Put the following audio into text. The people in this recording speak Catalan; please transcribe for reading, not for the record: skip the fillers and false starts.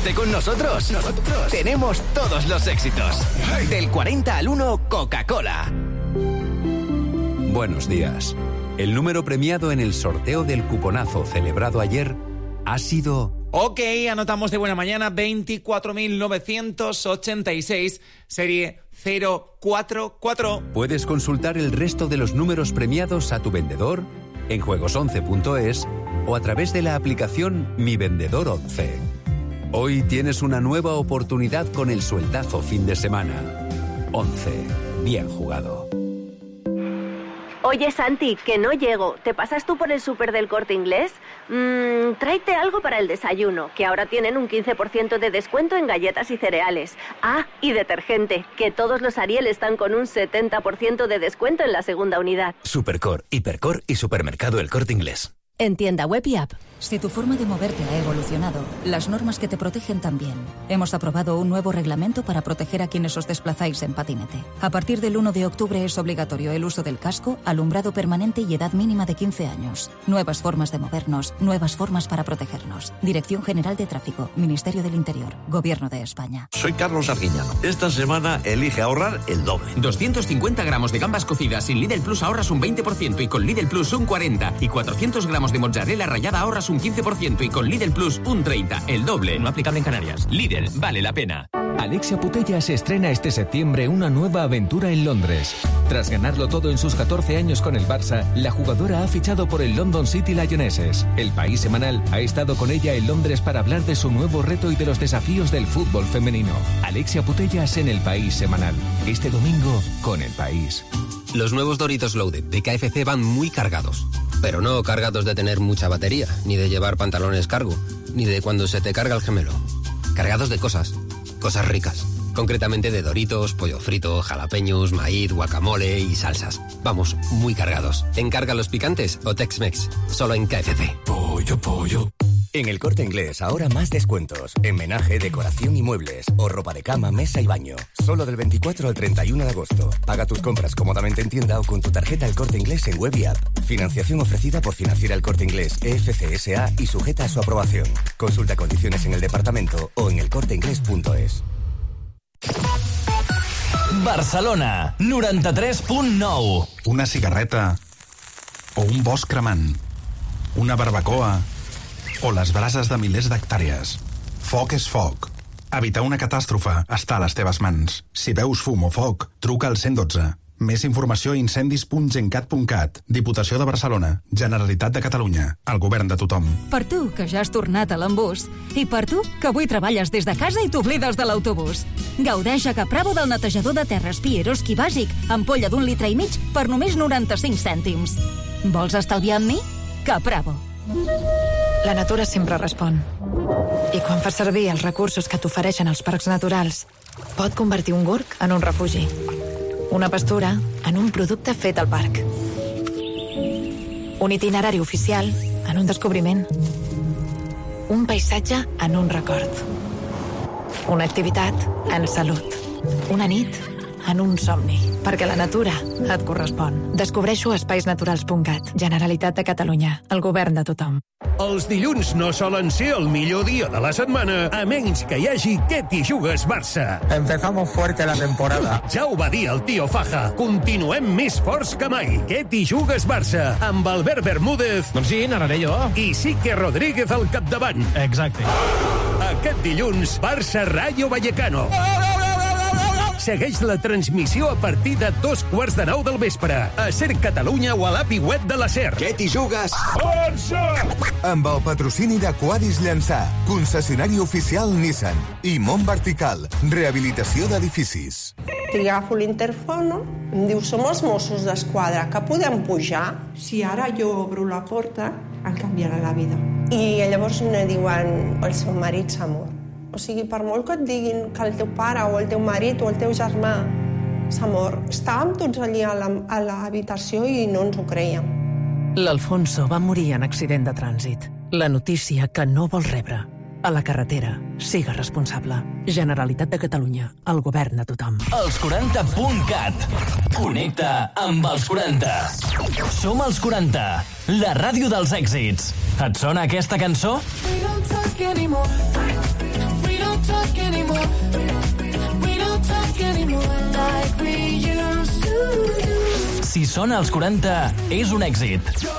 Quédate con nosotros. Tenemos todos los éxitos. Del 40 al 1, Coca-Cola. Buenos días. El número premiado en el sorteo del cuponazo celebrado ayer ha sido... Ok, anotamos de buena mañana 24.986, serie 044. Puedes consultar el resto de los números premiados a tu vendedor en juegos11.es o a través de la aplicación Mi Vendedor 11. Hoy tienes una nueva oportunidad con el sueldazo fin de semana. 11. Bien jugado. Oye, Santi, que no llego. ¿Te pasas tú por el súper del Corte Inglés? Tráete algo para el desayuno, que ahora tienen un 15% de descuento en galletas y cereales. Ah, y detergente, que todos los Ariel están con un 70% de descuento en la segunda unidad. Supercor, Hipercor y Supermercado El Corte Inglés. En tienda web y app. Si tu forma de moverte ha evolucionado, las normas que te protegen también. Hemos aprobado un nuevo reglamento para proteger a quienes os desplazáis en patinete. A partir del 1 de octubre es obligatorio el uso del casco, alumbrado permanente y edad mínima de 15 años. Nuevas formas de movernos, nuevas formas para protegernos. Dirección General de Tráfico, Ministerio del Interior, Gobierno de España. Soy Carlos Arguiñano. Esta semana elige ahorrar el doble. 250 gramos de gambas cocidas sin Lidl Plus ahorras un 20% y con Lidl Plus un 40%. Y 400 gramos de mozzarella rallada ahorras un 15% y con Lidl Plus un 30%. El doble. No aplicable en Canarias. Lidl, vale la pena. Alexia Putellas estrena este septiembre una nueva aventura en Londres. Tras ganarlo todo en sus 14 años con el Barça, la jugadora ha fichado por el London City Lionesses. El País Semanal ha estado con ella en Londres para hablar de su nuevo reto y de los desafíos del fútbol femenino. Alexia Putellas en El País Semanal. Este domingo con El País. Los nuevos Doritos Loaded de KFC van muy cargados. Pero no cargados de tener mucha batería, ni de llevar pantalones cargo, ni de cuando se te carga el gemelo. Cargados de cosas ricas. Concretamente de Doritos, pollo frito, jalapeños, maíz, guacamole y salsas. Vamos, muy cargados. Encarga los picantes o Tex-Mex, solo en KFC. Pollo. En El Corte Inglés ahora más descuentos. En menaje, decoración y muebles. O ropa de cama, mesa y baño. Solo del 24 al 31 de agosto. Paga tus compras cómodamente en tienda o con tu tarjeta El Corte Inglés en web y app. Financiación ofrecida por Financiera El Corte Inglés, EFC SA y sujeta a su aprobación. Consulta condiciones en el departamento o en elcorteinglés.es. Barcelona, 93.9. Una cigarreta o un bosc cremant. Una barbacoa o les brases de milers d'hectàrees. Foc és foc. Evitar una catàstrofe està a les teves mans. Si veus fum o foc, truca al 112. Més informació a incendis.gencat.cat. Diputació de Barcelona. Generalitat de Catalunya. El govern de tothom. Per tu, que ja has tornat a l'embús. I per tu, que avui treballes des de casa i t'oblides de l'autobús. Gaudeix a Capravo del netejador de terres Pieroski bàsic, ampolla d'1,5 litres per només 95 cèntims. Vols estalviar amb mi? Capravo. La natura sempre respon. I quan fas servir els recursos que t'ofereixen els parcs naturals, pot convertir un gorg en un refugi. Una pastura en un producte fet al parc. Un itinerari oficial en un descobriment. Un paisatge en un record. Una activitat en salut. Una nit en un somni. Perquè la natura et correspon. Descobreixo a espaisnaturals.cat. Generalitat de Catalunya. El govern de tothom. Els dilluns no solen ser el millor dia de la setmana, a menys que hi hagi Què t'hi jugues, Barça. Empezamos fuerte la temporada. Ja ho va dir el tio Faja. Continuem més forts que mai. Què t'hi jugues, Barça? Amb Albert Bermúdez. Doncs sí, narraré jo. I Sique Rodríguez al capdavant. Exacte. Aquest dilluns, Barça Rayo Vallecano. Segueix la transmissió a partir de 2:15 del vespre. A SER Catalunya o a l'API web de la SER. Què t'hi jugues? Barça! Amb el patrocini de Quadis Llançà, concessionari oficial Nissan, i Mont Vertical, rehabilitació d'edificis. Agafo l'interfono, em diu, som els Mossos d'Esquadra, que podem pujar? Si ara jo obro la porta, em canviarà la vida. I llavors me diuen, el seu marit s'ha mort. O sigui, per molt que et diguin que el teu pare o el teu marit o el teu germà s'ha mort, estàvem tots allí a l'habitació i no ens ho creiem. L'Alfonso va morir en accident de trànsit. La notícia que no vols rebre. A la carretera, siga responsable. Generalitat de Catalunya, el govern de tothom. Els 40.cat. Connecta amb els 40. Som els 40, la ràdio dels èxits. Et sona aquesta cançó? Si sona als 40, és un èxit.